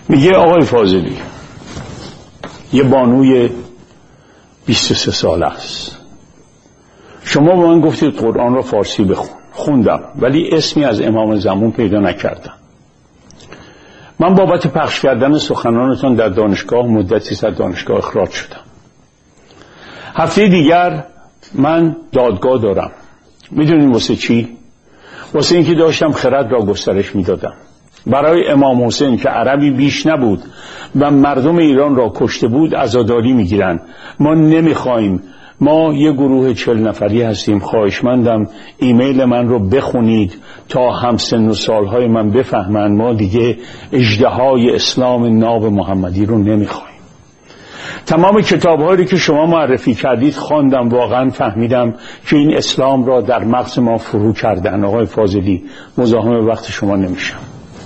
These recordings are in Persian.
میگه آقای فاضلی، یه بانوی 23 ساله است، شما به من گفتید قرآن را فارسی بخون. خوندم ولی اسمی از امام زمان پیدا نکردم. من بابت پخش کردن سخنانتان در دانشگاه مدتی از دانشگاه اخراج شدم. هفته دیگر من دادگاه دارم. میدونین واسه چی؟ واسه اینکه داشتم خرد را گسترش میدادم. برای امام حسین که عربی بیش نبود و مردم ایران را کشته بود عزاداری میگیرن. ما نمیخوایم، ما یه گروه 40 نفری هستیم، خواهشمندم ایمیل من رو بخونید تا همسن و سالهای من بفهمن ما دیگه اژدهای اسلام ناب محمدی رو نمیخوایم. تمام کتاب‌هایی که شما معرفی کردید خواندم، واقعا فهمیدم که این اسلام را در مغز ما فرو کردن. آقای فاضلی، مزاحم وقت شما نمیشم.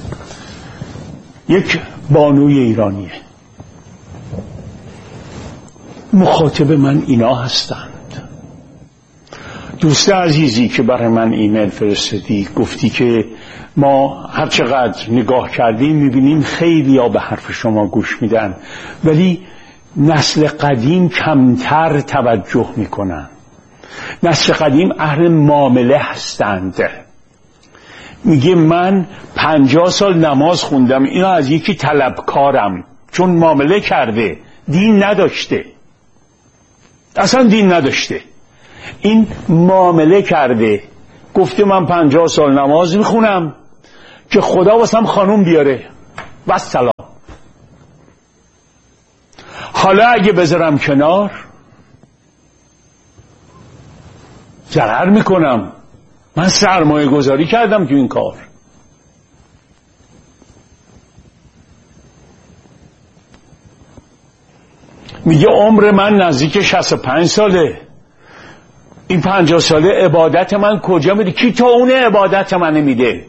یک بانوی ایرانیه، مخاطب من اینا هستند. دوست عزیزی که برای من ایمیل فرستادی، گفتی که ما هر چقدر نگاه کردیم میبینیم خیلی ها به حرف شما گوش میدن ولی نسل قدیم کمتر توجه میکنن. نسل قدیم اهل معامله هستند. میگه من 50 سال نماز خوندم، اینا از یکی طلبکارم، چون معامله کرده، دین نداشته، اصلا دین نداشته، این معامله کرده، گفته من 50 سال نماز میخونم که خدا واسم خانوم بیاره و سلام. حالا اگه بذارم کنار ضرر میکنم. من سرمایه گذاری کردم تو این کار. میگه عمر من نزدیک 65 ساله، این 50 ساله عبادت من کجا میده؟ کی تا اون عبادت من میده؟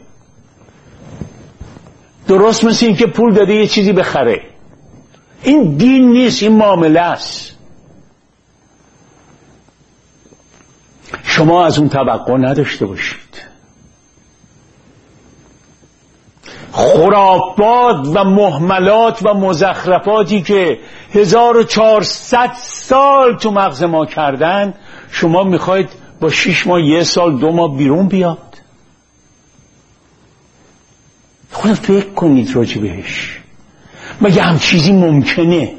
درست مثل این که پول داده یه چیزی بخره. این دین نیست، این معامله است. شما از اون توقع نداشته باشید. خرافات و مهملات و مزخرفاتی که 1400 سال تو مغز ما کردن، شما میخواید با 6 ماه 1 سال 2 ماه بیرون بیاد؟ خود فکر کنید راجع بهش. مگه هم چیزی ممکنه؟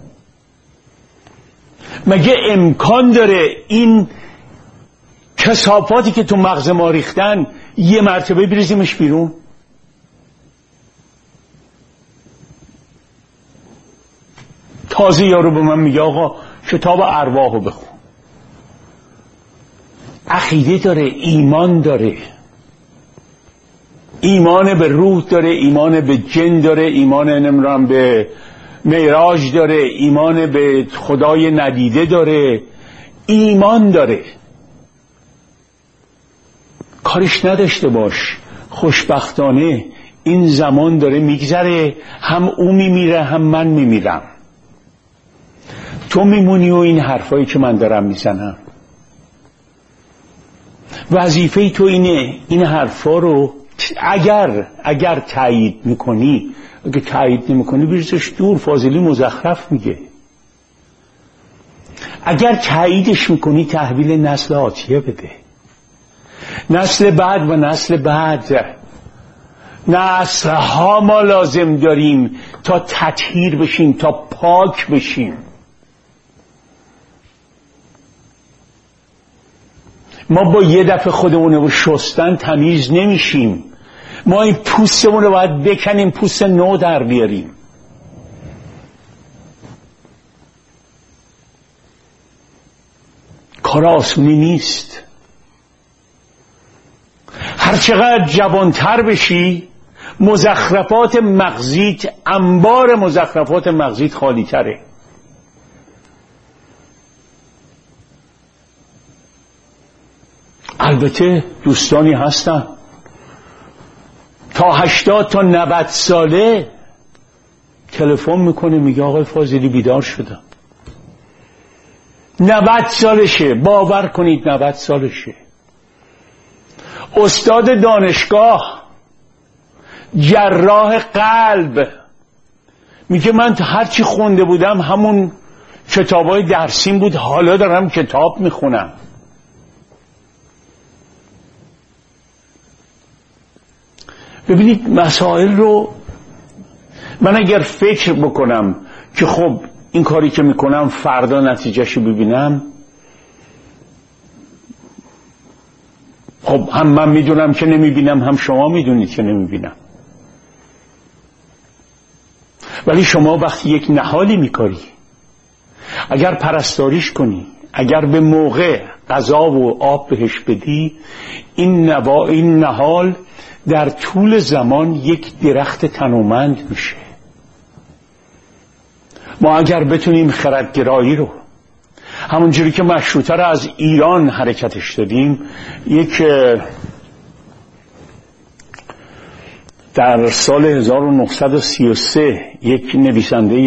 مگه امکان داره این کثافاتی که تو مغز ما ریختن یه مرتبه بریزیمش بیرون؟ تازه یارو به من میگه آقا کتاب ارواحو بخون. عقیده داره، ایمان داره، ایمان به روح داره، ایمان به جن داره، ایمان نمیدونم به معراج داره، ایمان به خدای ندیده داره، ایمان داره. کارش نداشته باش. خوشبختانه این زمان داره میگذره، هم او میمیره هم من میمیرم. تو میمونی و این حرفایی که من دارم میزنم. وظیفه تو اینه این حرفا رو اگر تایید میکنی، اگه تایید نمیکنی بریزش دور. فاضلی مزخرف میگه. اگر تاییدش میکنی تحویل نسل آتیه بده، نسل بعد و نسل بعد. نسلها ما لازم داریم تا تطهیر بشیم، تا پاک بشیم. ما با یه دفعه خودمون رو شستن تمیز نمیشیم. ما این پوستمون رو باید بکنیم، پوست نو در بیاریم. کار آسونی نیست. هر چقدر جوانتر بشی مزخرفات مغزیت، انبار مزخرفات مغزیت خالی تره. البته دوستانی هستن تا 80 تا 90 ساله تلفن میکنه میگه آقای فاضلی بیدار شدم. 90 سالشه، باور کنید 90 سالشه. استاد دانشگاه، جراح قلب، میگه من هرچی خونده بودم همون کتابای درسیم بود، حالا دارم کتاب میخونم. ببینید مسائل رو من اگر فکر بکنم که خب این کاری که میکنم فردا نتیجهشو ببینم، خب هم من میدونم که نمیبینم، هم شما میدونید که نمیبینم. ولی شما وقتی یک نهالی میکاری، اگر پرستاریش کنی، اگر به موقع غذا و آب بهش بدی، این نهال در طول زمان یک درخت تنومند میشه. ما اگر بتونیم خردگرایی رو همونجوری که مشروطه رو از ایران حرکتش دادیم، یک در سال 1933 یک نویسنده،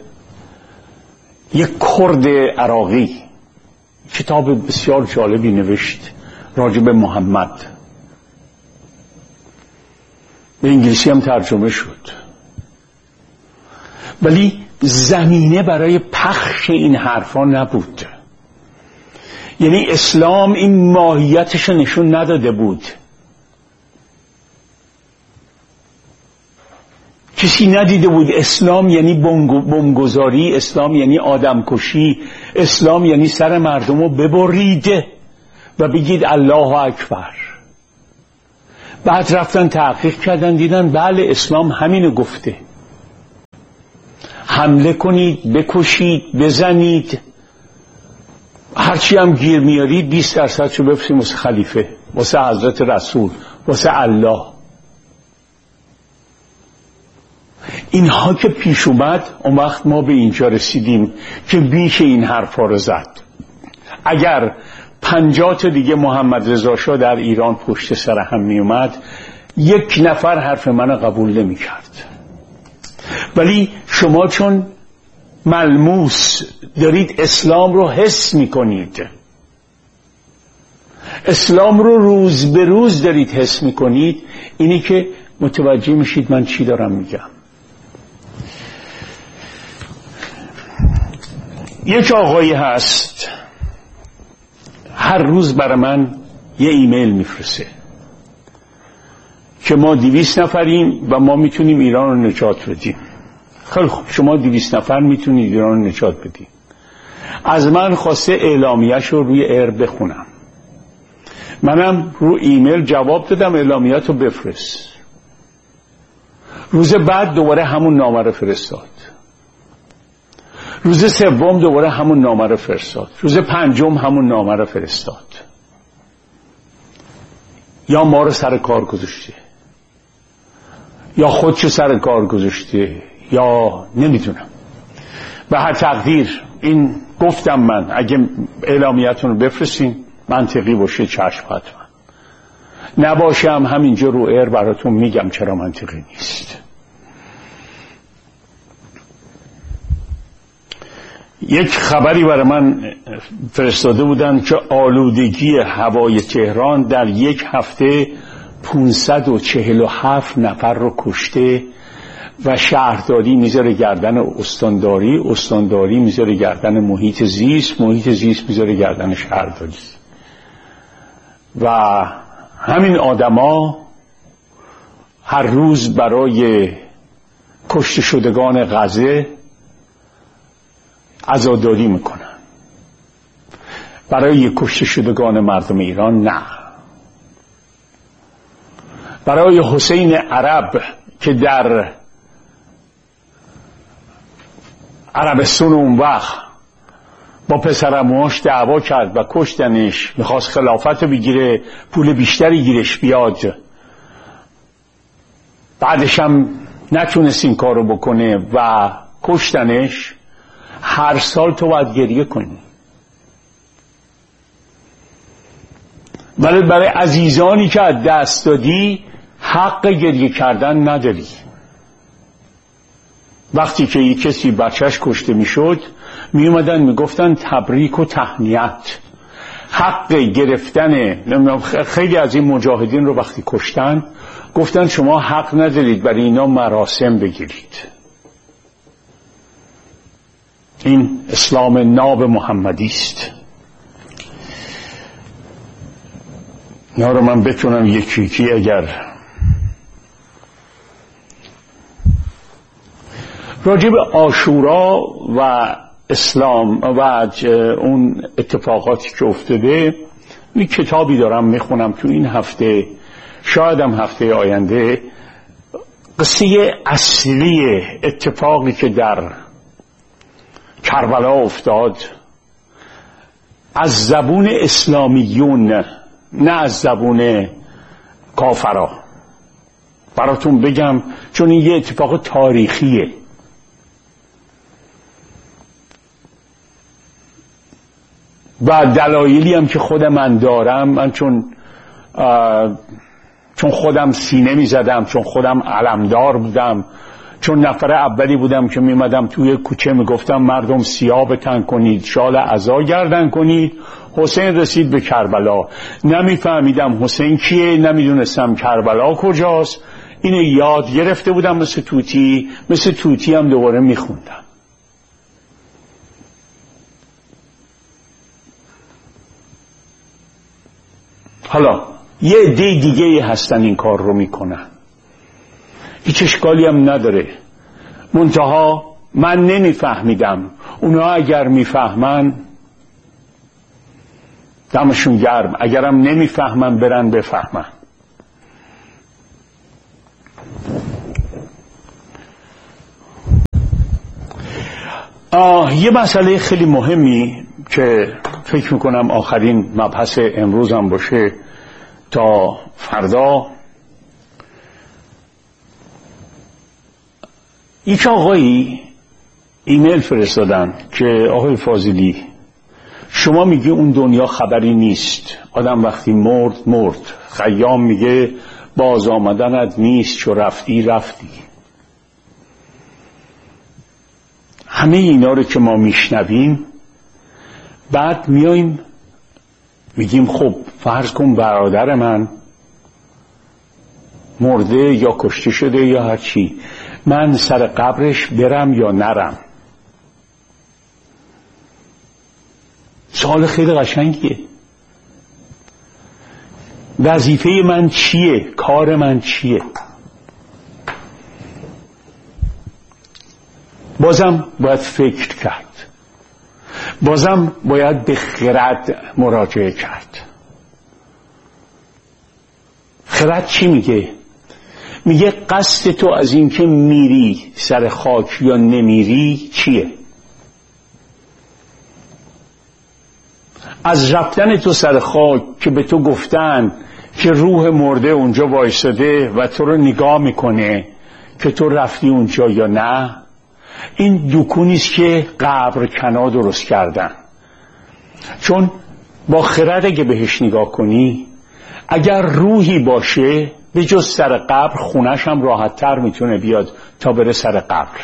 یک کرد عراقی کتاب بسیار جالبی نوشت راجع به محمد، به انگلیسی هم ترجمه شد، ولی زمینه برای پخش این حرفا نبود. یعنی اسلام این ماهیتش نشون نداده بود. کسی ندیده بود اسلام یعنی بمبگذاری، اسلام یعنی آدمکشی، اسلام یعنی سر مردم رو ببرید و بگید الله اکبر. بعد رفتن تحقیق کردن دیدن بله اسلام همینو گفته، حمله کنید، بکشید، بزنید، هرچی هم گیر میارید 20% شو بفرستید واسه خلیفه، واسه حضرت رسول، واسه الله. اینها که پیش اومد، اون وقت ما به اینجا رسیدیم که بیش این حرفا رو زد. اگر 50 تا دیگه محمد رضا شاه در ایران پشت سر هم می اومد، یک نفر حرف من قبول نمی کرد. ولی شما چون ملموس دارید اسلام رو حس می کنید، اسلام رو روز به روز دارید حس می کنید، اینی که متوجه میشید من چی دارم میگم. یک آقایی هست هر روز برای من یه ایمیل میفرسته که ما 200 نفریم و ما میتونیم ایران رو نجات بدیم. خیلی خوب، شما 200 نفر میتونید ایران رو نجات بدیم. از من خواسته اعلامیه‌اش رو روی ایر بخونم. منم رو ایمیل جواب دادم اعلامیه‌ات رو بفرست. روز بعد دوباره همون نامه رو فرستاد. روز سوم دوباره همون نامه رو فرستاد. روز پنجم همون نامه رو فرستاد. یا ما رو سر کار گذاشته، یا خودشو سر کار گذاشته، یا نمیدونم. به هر تقدیر این گفتم من اگه اعلامیتون رو بفرستین منطقی باشه چشم حتما، نباشه هم همینجا رو ایر براتون میگم چرا منطقی نیست. یک خبری برای من فرستاده بودن که آلودگی هوای تهران در یک هفته 547 نفر رو کشته و شهرداری میذاره گردن استانداری، استانداری میذاره گردن محیط زیست، محیط زیست میذاره گردن شهرداری. و همین آدما هر روز برای کشته شدگان غزه عزاداری میکنن، برای کشته شدگان مردم ایران نه. برای حسین عرب که در عربستان اون وقت با پسرعموهاش دعوا کرد و کشتنش، میخواست خلافت رو بگیره، پول بیشتری گیرش بیاد، بعدش هم نتونست این کار رو بکنه و کشتنش. هر سال تو باید گریه کنی، ولی برای عزیزانی که از دست دادی حق گریه کردن نداری. وقتی که یک کسی بچهش کشته میشد می اومدن میگفتن تبریک و تهنیت. حق گرفتن خیلی از این مجاهدین رو وقتی کشتن گفتن شما حق ندارید برای اینا مراسم بگیرید. این اسلام ناب محمدی است. اینا رو من بتونم یکی یکی اگر راجع به عاشورا و اسلام و اون اتفاقاتی که افتاده، این کتابی دارم میخونم تو این هفته، شاید هم هفته آینده، قصه اصلی اتفاقی که در کربلا افتاد از زبون اسلامیون، نه از زبون کافرا، براتون بگم، چون این یه اتفاق تاریخیه. و دلایلی هم که خود من دارم، من چون خودم سینه می زدم، چون خودم علمدار بودم، چون نفر اولی بودم که می مدم توی کوچه می گفتم مردم سیاه بتن کنید، شال عزا گردن کنید. حسین رسید به کربلا، نمی فهمیدم حسین کیه، نمی دونستم کربلا کجاست. اینو یاد گرفته بودم مثل توتی هم دوباره می خوندم. حالا یه عده دیگه هستن این کار رو میکنن، هیچ اشکالی هم نداره، منتها من نمیفهمیدم. اونا اگر میفهمن دمشون گرم، اگرم نمیفهمن برن بفهمن. یه مسئله خیلی مهمی که فکر میکنم آخرین مبحث امروزم باشه تا فردا، یک آقایی ایمیل فرستادن که آقای فاضلی شما میگی اون دنیا خبری نیست، آدم وقتی مرد. خیام میگه باز آمدنت نیست، چو رفتی. همه اینا رو که ما میشنویم، بعد میاییم میگیم خب فرض کن برادر من مرده یا کشته شده یا هر چی، من سر قبرش برم یا نرم؟ سوال خیلی قشنگیه. وظیفه من چیه؟ کار من چیه؟ بازم باید فکر کرد، بازم باید به خرد مراجعه کرد. خرد چی میگه؟ میگه قصد تو از این که میری سر خاک یا نمیری چیه؟ از رفتن تو سر خاک که به تو گفتن که روح مرده اونجا وایساده و تو رو نگاه میکنه که تو رفتی اونجا یا نه، این دکونیست که قبر کنا درست کردن. چون با خرد اگه بهش نگاه کنی، اگر روحی باشه به جز سر قبر خونش هم راحت تر میتونه بیاد تا بره سر قبر.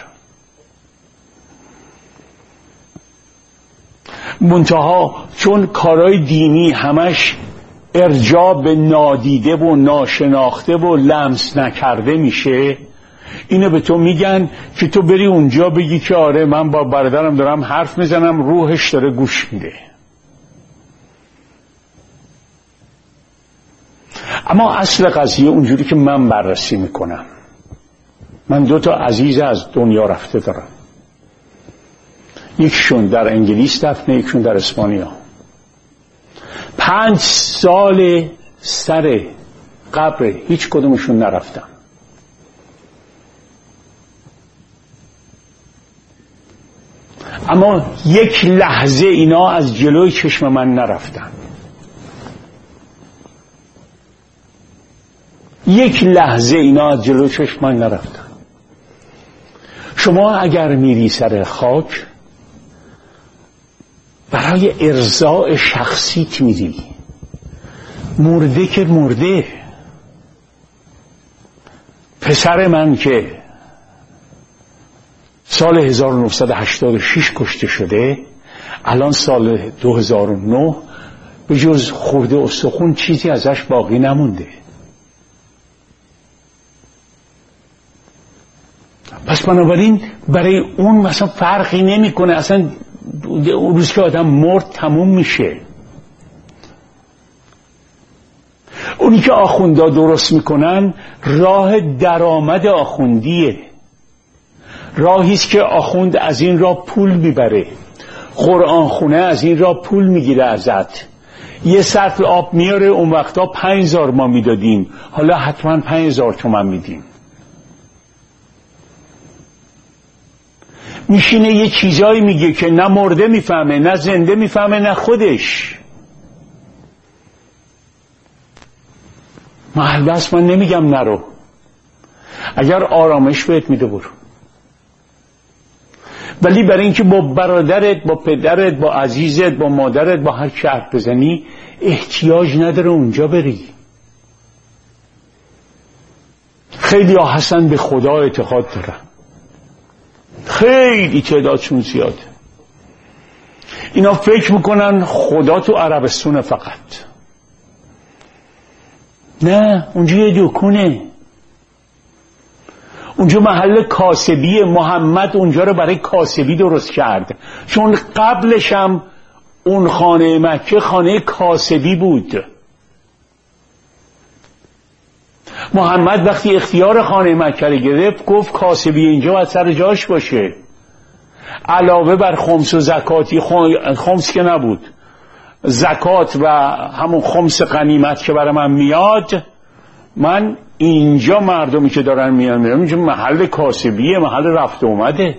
منتها چون کارهای دینی همش ارجاع به نادیده و ناشناخته و لمس نکرده میشه، اینو به تو میگن که تو بری اونجا بگی که آره من با برادرم دارم حرف میزنم، روحش داره گوش میده. اما اصل قضیه اونجوری که من بررسی میکنم، من 2 عزیز از دنیا رفته دارم، یکشون در انگلیس دفنه، یکشون در اسپانیا. 5 سال سر قبر هیچ کدومشون نرفتم. اما یک لحظه اینا از جلوی چشم من نرفتن. یک لحظه اینا از جلوی چشم من نرفتن. شما اگر میری سر خاک برای ارضاء شخصیت میری، مرده که مرده. پسر من که سال 1986 کشته شده، الان سال 2009 به جز خورده استخون چیزی ازش باقی نمونده. پس بنابراین برای اون مثلا فرقی نمیکنه، اصلا اون روز که آدم مرد تموم میشه. اونی که آخوندا درست میکنن راه درآمد آخوندیه، راهیست که آخوند از این راه پول میبره، قرآن خونه از این راه پول میگیره ازت. یه سطل آب میاره، اون وقتا 5000 ما میدادیم، حالا حتما 5000 تومان میدیم. میشینه یه چیزایی میگه که نه مرده میفهمه، نه زنده میفهمه، نه خودش. محل بس من نمیگم نرو، اگر آرامش بهت میده برو، ولی برای اینکه با برادرت، با پدرت، با عزیزت، با مادرت، با هر چی حرف بزنی احتیاج نداره اونجا بری. خیلی ها هستن به خدا اعتقاد دارن، خیلی تعدادشون زیاده. اینا فکر میکنن خدا تو عربستون فقط. نه، اونجا یه دکونه، اونجا محل کاسبیه. محمد اونجا رو برای کاسبی درست کرد، چون قبلش هم اون خانه مکه خانه کاسبی بود. محمد وقتی اختیار خانه مکه رو گرفت گفت کاسبی اینجا باید سر جاش باشه، علاوه بر خمس و زکاتی، خمس که نبود، زکات و همون خمس غنیمت که برای من میاد، من اینجا مردمی که دارن میان اینجا محل کاسبیه، محل رفت اومده.